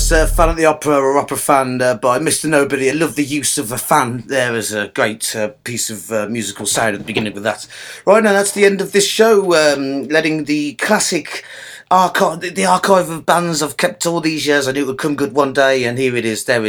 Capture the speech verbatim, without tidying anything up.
was uh, Fan at the Opera or Opera Fan uh, by Mister Nobody. I love the use of a fan there as a great uh, piece of uh, musical sound at the beginning with that. Right now, that's the end of this show, um, letting the classic archive, the, the archive of bands I've kept all these years. I knew it would come good one day, and here it is. There it